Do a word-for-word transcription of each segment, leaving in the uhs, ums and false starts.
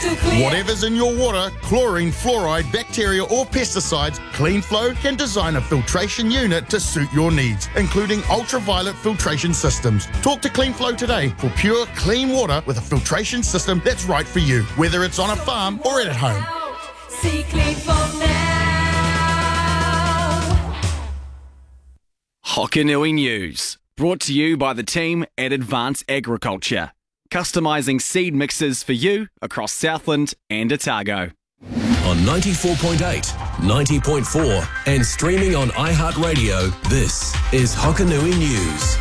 crystal clear. Whatever's in your water, chlorine, fluoride, bacteria or pesticides, CleanFlow can design a filtration unit to suit your needs, including ultraviolet filtration systems. Talk to CleanFlow today for pure, clean water with a filtration system that's right for you, whether it's on a farm or at home. See CleanFlow now. Hokanui News, brought to you by the team at Advance Agriculture, customising seed mixes for you across Southland and Otago. On ninety-four point eight, ninety point four and streaming on iHeartRadio, this is Hokanui News.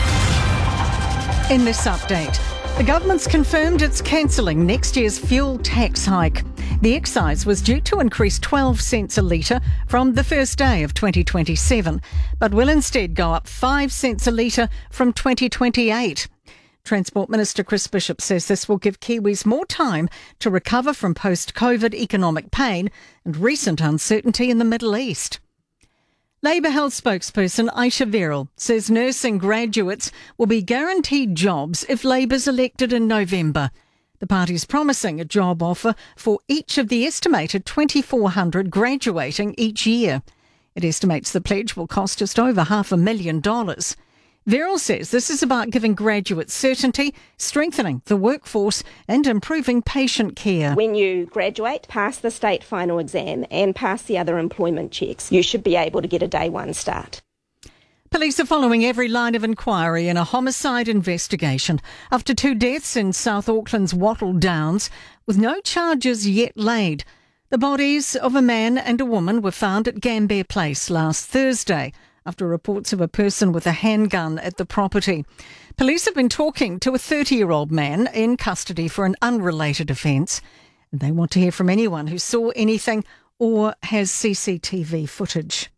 In this update, the government's confirmed it's cancelling next year's fuel tax hike. The excise was due to increase twelve cents a litre from the first day of twenty twenty-seven, but will instead go up five cents a litre from twenty twenty-eight. Transport Minister Chris Bishop says this will give Kiwis more time to recover from post-COVID economic pain and recent uncertainty in the Middle East. Labour Health spokesperson Aisha Verrill says nursing graduates will be guaranteed jobs if Labour's elected in November. The party's promising a job offer for each of the estimated twenty-four hundred graduating each year. It estimates the pledge will cost just over half a million dollars. Verrill says this is about giving graduates certainty, strengthening the workforce and improving patient care. When you graduate, pass the state final exam and pass the other employment checks, you should be able to get a day one start. Police are following every line of inquiry in a homicide investigation after two deaths in South Auckland's Wattle Downs, with no charges yet laid. The bodies of a man and a woman were found at Gambier Place last Thursday, after reports of a person with a handgun at the property. Police have been talking to a thirty-year-old man in custody for an unrelated offence, and they want to hear from anyone who saw anything or has C C T V footage.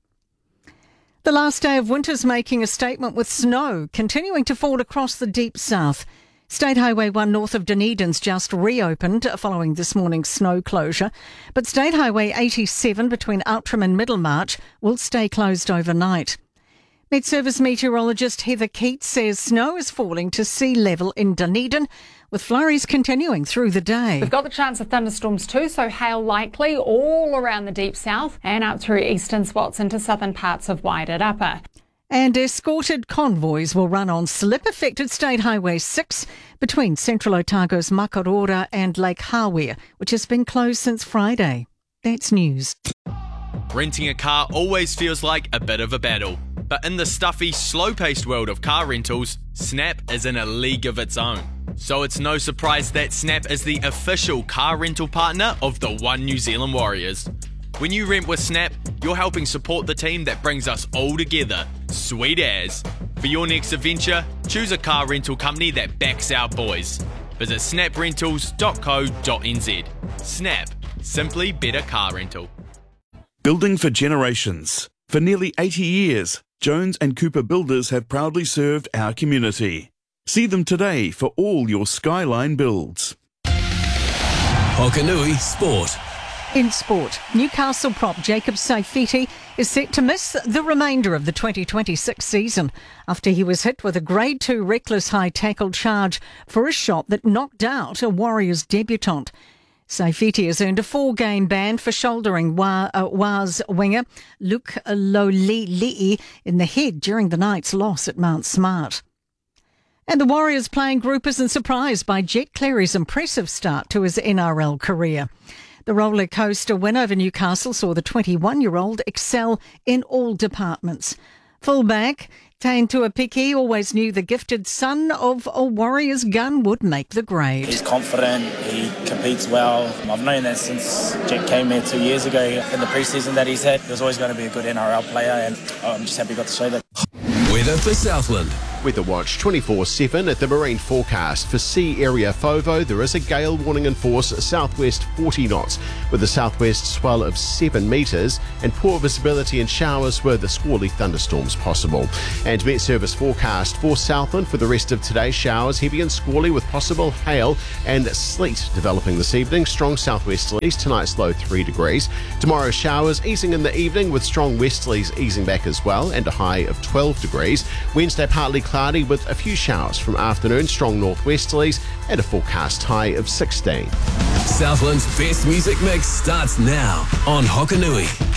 The last day of winter's making a statement with snow continuing to fall across the deep south. State Highway one north of Dunedin's just reopened following this morning's snow closure, but State Highway eighty-seven between Outram and Middlemarch will stay closed overnight. Met Service meteorologist Heather Keats says snow is falling to sea level in Dunedin, with flurries continuing through the day. We've got the chance of thunderstorms too, so hail likely all around the deep south and up through eastern spots into southern parts of Wairarapa Upper. And escorted convoys will run on slip-affected State Highway six between Central Otago's Makarora and Lake Hawea, which has been closed since Friday. That's news. Renting a car always feels like a bit of a battle. But in the stuffy, slow-paced world of car rentals, Snap is in a league of its own. So it's no surprise that Snap is the official car rental partner of the One New Zealand Warriors. When you rent with Snap, you're helping support the team that brings us all together. Sweet as. For your next adventure, choose a car rental company that backs our boys. Visit snap rentals dot co dot n z. Snap. Simply better car rental. Building for generations. For nearly eighty years, Jones and Cooper Builders have proudly served our community. See them today for all your Skyline builds. Hokanui Sport. In sport, Newcastle prop Jacob Saifiti is set to miss the remainder of the twenty twenty-six season after he was hit with a Grade two reckless high tackle charge for a shot that knocked out a Warriors debutant. Saifiti has earned a four-game ban for shouldering Wa, uh, Wa's winger Luke Lolili in the head during the night's loss at Mount Smart. And the Warriors playing group isn't surprised by Jet Cleary's impressive start to his N R L career. The roller coaster win over Newcastle saw the twenty-one-year-old excel in all departments. Fullback Tain Tuapiki always knew the gifted son of a Warriors gun would make the grade. He's confident, he competes well. I've known that since Jet came here two years ago in the pre-season that he's had. He was always going to be a good N R L player, and I'm just happy he got to show that. Weather for Southland. Weather Watch twenty-four seven at the marine forecast. For sea area FOVO, there is a gale warning in force southwest forty knots with a southwest swell of seven metres and poor visibility and showers with the squally thunderstorms possible. And Met Service forecast for Southland for the rest of today, showers heavy and squally with possible hail and sleet developing this evening. Strong southwesterlies, tonight's low three degrees. Tomorrow showers easing in the evening with strong westerlies easing back as well and a high of twelve degrees. Wednesday partly cloudy with a few showers from afternoon, strong northwesterlies, and a forecast high of sixteen. Southland's best music mix starts now on Hokanui.